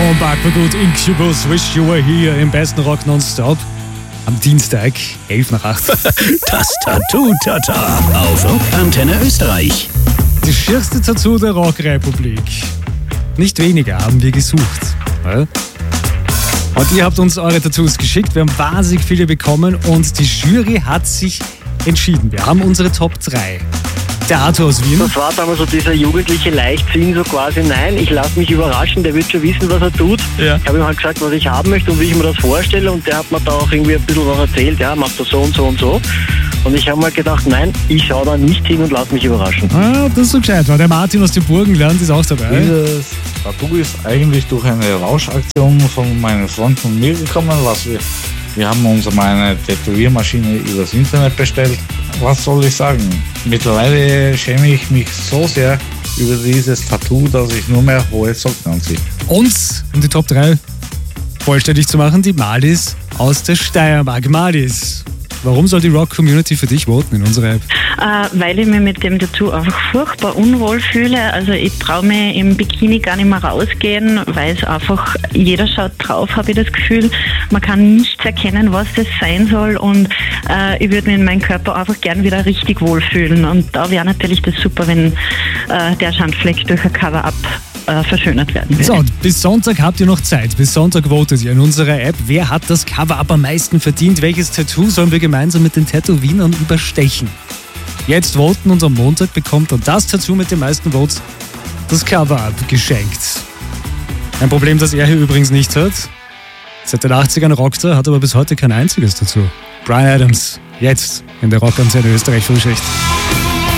Tom Backwood, Incubus, Wish You Were Here im besten Rock nonstop. Am Dienstag, 7:11. Das Tattoo-Tata auf Rockantenne Österreich. Die schierste Tattoo der Rockrepublik. Nicht weniger haben wir gesucht. Ja? Und ihr habt uns eure Tattoos geschickt. Wir haben wahnsinnig viele bekommen und die Jury hat sich entschieden. Wir haben unsere Top 3. Der Arthur aus Wien. Das war damals so dieser jugendliche Leichtsinn, so quasi, nein, ich lasse mich überraschen, der wird schon wissen, was er tut. Ja. Ich habe ihm halt gesagt, was ich haben möchte und wie ich mir das vorstelle und der hat mir da auch irgendwie ein bisschen was erzählt, ja, macht das so und so und so. Und ich habe mir gedacht, nein, ich schaue da nicht hin und lasse mich überraschen. Ah, das ist so gescheit. Der Martin aus dem Burgenland ist auch dabei. Dieses Tattoo ist eigentlich durch eine Rauschaktion von meinem Freund und mir gekommen. Wir haben uns meine Tätowiermaschine übers Internet bestellt. Was soll ich sagen? Mittlerweile schäme ich mich so sehr über dieses Tattoo, dass ich nur mehr hohe Socken anziehe. Und, um die Top 3 vollständig zu machen, die Marlies aus der Steiermark. Marlies, warum soll die Rock-Community für dich voten in unserer App? Weil ich mich mit dem Tattoo einfach furchtbar unwohl fühle. Also ich traue mich im Bikini gar nicht mehr rausgehen, weil es einfach, jeder schaut drauf, habe ich das Gefühl. Man kann nicht erkennen, was das sein soll und ich würde mich in meinem Körper einfach gern wieder richtig wohlfühlen. Und da wäre natürlich das super, wenn der Schandfleck durch ein Cover-Up verschönert werden würde. So, und bis Sonntag habt ihr noch Zeit. Bis Sonntag votet ihr in unserer App. Wer hat das Cover-Up am meisten verdient? Welches Tattoo sollen wir gemeinsam mit den Tätowienern überstechen? Jetzt voten und am Montag bekommt dann das Tattoo mit den meisten Votes das Cover-Up geschenkt. Ein Problem, das er hier übrigens nicht hat. Seit den 80ern rockt er, hat aber bis heute kein einziges Tattoo. Bryan Adams, jetzt in der Rockantenne Österreich Frühschicht.